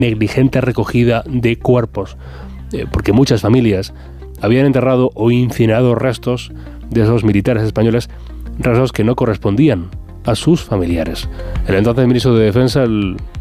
negligente recogida de cuerpos, porque muchas familias habían enterrado o incinerado restos de esos militares españoles, restos que no correspondían a sus familiares. El entonces ministro de Defensa, el